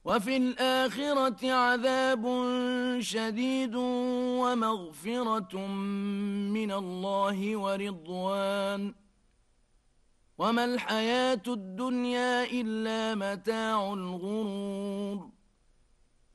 وفي الآخرة عذاب شديد ومغفرة من الله ورضوان، وما الحياة الدنيا إلا متاع الغرور.